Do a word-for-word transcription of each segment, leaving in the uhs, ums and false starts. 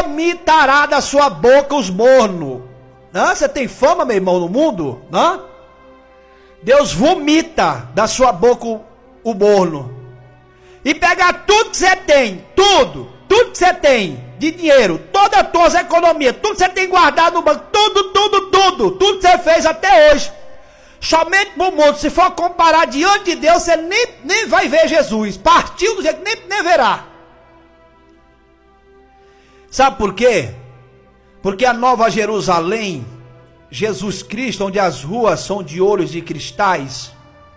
vomitará da sua boca os mornos. Hã? Você tem fama, meu irmão, no mundo? Hã? Deus vomita da sua boca o, o morno. E pegar tudo que você tem, tudo, tudo que você tem, de dinheiro, toda a tua economia, tudo que você tem guardado no banco, tudo, tudo, tudo, tudo que você fez até hoje, somente para o mundo, se for comparar diante de Deus, você nem, nem vai ver Jesus, partiu do jeito que nem, nem verá. Sabe por quê? Porque a Nova Jerusalém, Jesus Cristo, onde as ruas são de ouros e cristais,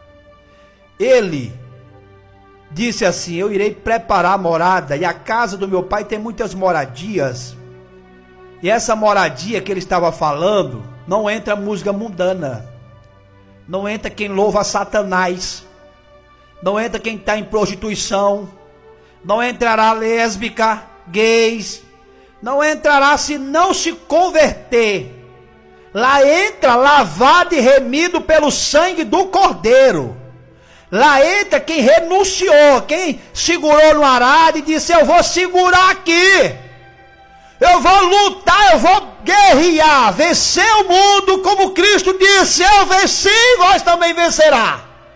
ele disse assim: eu irei preparar a morada, e a casa do meu pai tem muitas moradias. E essa moradia que ele estava falando, não entra música mundana, não entra quem louva a Satanás, não entra quem está em prostituição, não entrará lésbica, gays, não entrará se não se converter. Lá entra lavado e remido pelo sangue do Cordeiro. Lá entra quem renunciou, quem segurou no arado e disse: eu vou segurar aqui, eu vou lutar, eu vou guerrear, vencer o mundo, como Cristo disse: eu venci, vós também vencerá.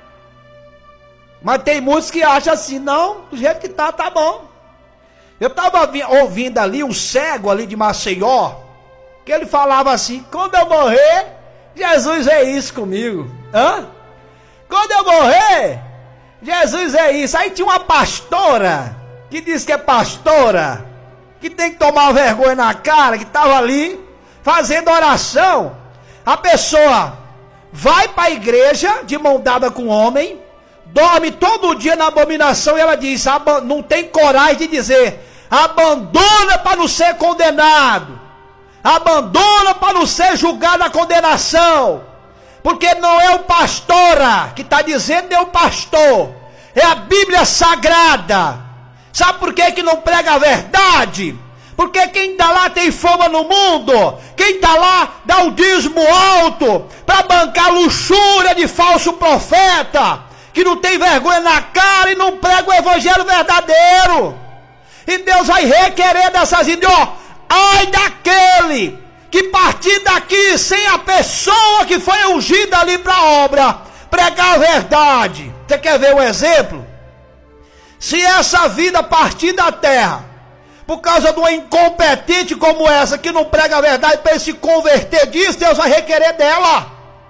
Mas tem muitos que acham assim: não, do jeito que tá, tá bom. Eu estava ouvindo ali um cego ali de Maceió, que ele falava assim: quando eu morrer, Jesus é isso comigo. Hã? Quando eu morrer, Jesus é isso. Aí tinha uma pastora, que disse que é pastora, que tem que tomar vergonha na cara, que estava ali, fazendo oração. A pessoa vai para a igreja, de mão dada com o homem, dorme todo dia na abominação, e ela diz, não tem coragem de dizer, abandona para não ser condenado, abandona para não ser julgado a condenação. Porque não é o pastora que está dizendo, é o pastor, é a Bíblia Sagrada. Sabe por que que não prega a verdade? Porque quem está lá tem fama no mundo, quem está lá dá o dízimo alto, para bancar luxúria de falso profeta, que não tem vergonha na cara e não prega o evangelho verdadeiro. E Deus vai requerer dessas ideias, ó, ai daquele que partir daqui sem a pessoa que foi ungida ali para a obra, pregar a verdade. Você quer ver um exemplo? Se essa vida partir da terra, por causa de uma incompetente como essa, que não prega a verdade, para ele se converter disso, Deus vai requerer dela.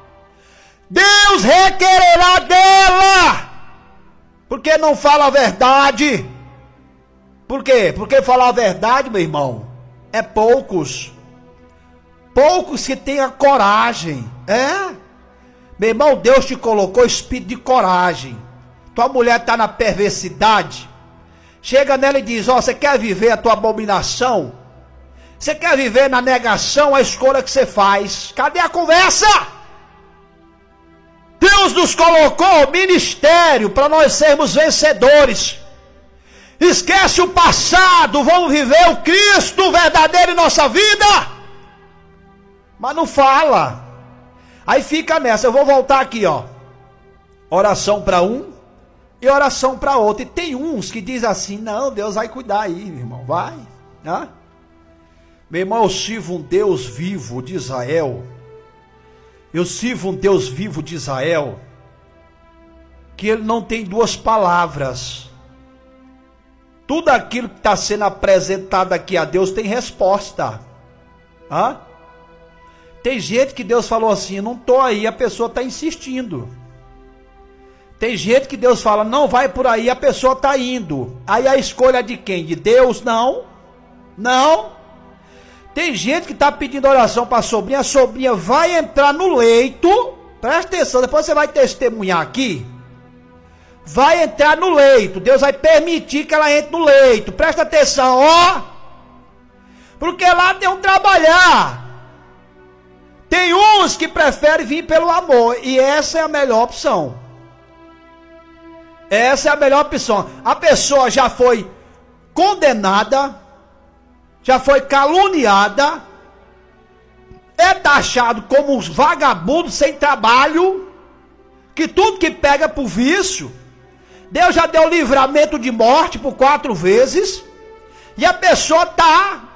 Deus requererá dela, porque não fala a verdade. Por quê? Porque falar a verdade, meu irmão, é poucos. Poucos que tenham coragem. É? Meu irmão, Deus te colocou espírito de coragem. Tua mulher está na perversidade. Chega nela e diz, ó, você quer viver a tua abominação? Você quer viver na negação a escolha que você faz? Cadê a conversa? Deus nos colocou ministério para nós sermos vencedores. Esquece o passado, vamos viver o Cristo verdadeiro em nossa vida. Mas não fala. Aí fica nessa. Eu vou voltar aqui, ó. Oração para um e oração para outro. E tem uns que diz assim, não, Deus vai cuidar aí, meu irmão, vai. Né? Meu irmão, eu sirvo um Deus vivo de Israel. Eu sirvo um Deus vivo de Israel, que ele não tem duas palavras. Tudo aquilo que está sendo apresentado aqui a Deus tem resposta. Hã? Tem gente que Deus falou assim, não estou aí, a pessoa está insistindo. Tem gente que Deus fala, não vai por aí, a pessoa está indo. Aí a escolha é de quem? De Deus? Não. Não. Tem gente que está pedindo oração para a sobrinha, a sobrinha vai entrar no leito, presta atenção, depois você vai testemunhar aqui. Vai entrar no leito, Deus vai permitir que ela entre no leito, presta atenção, ó. Porque lá tem um trabalhar. Tem uns que preferem vir pelo amor, e essa é a melhor opção. Essa é a melhor opção. A pessoa já foi condenada, já foi caluniada, é taxado como uns vagabundos sem trabalho, que tudo que pega por vício. Deus já deu livramento de morte por quatro vezes, e a pessoa está